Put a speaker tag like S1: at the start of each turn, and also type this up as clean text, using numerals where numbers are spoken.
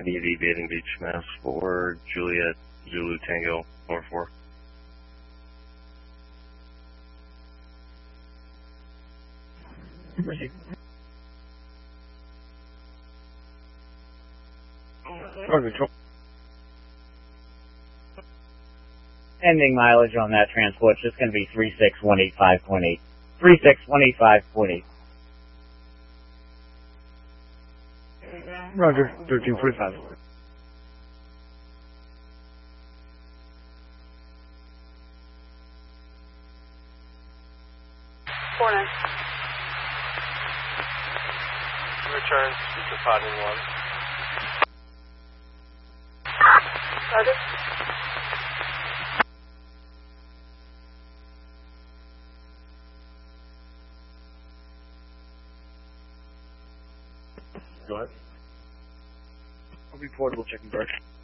S1: India Bathing Beach, Mass. For Juliet Zulu Tango 44.
S2: Ending mileage on that transport is going to be 36185.8. 36185.8.
S3: Roger, 1345.
S4: Corner.
S5: Return to 5-1.
S4: Roger.
S1: Go ahead.
S3: I'll be portable checking bird.